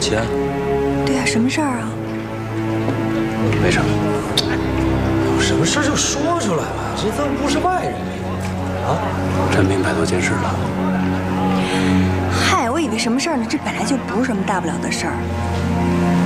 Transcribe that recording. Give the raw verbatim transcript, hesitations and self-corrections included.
齐安。 对啊，什么事儿啊？ 没什么。 有什么事就说出来吧，这都不是外人啊。 陈明拍到监视了。 嗨，我以为什么事儿呢？这本来就不是什么大不了的事儿。